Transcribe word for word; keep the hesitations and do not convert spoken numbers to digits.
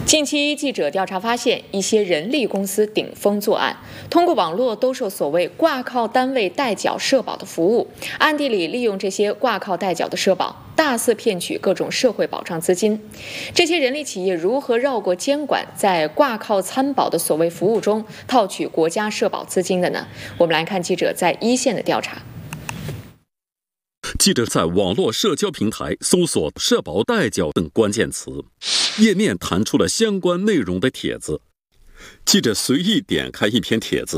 近期记者调查发现，一些人力公司顶风作案，通过网络兜售所谓挂靠单位代缴社保的服务，暗地里利用这些挂靠代缴的社保，大肆骗取各种社会保障资金。这些人力企业如何绕过监管，在挂靠参保的所谓服务中套取国家社保资金的呢？我们来看记者在一线的调查。 记者在网络社交平台搜索“社保代缴”等关键词，页面弹出了相关内容的帖子。记者随意点开一篇帖子，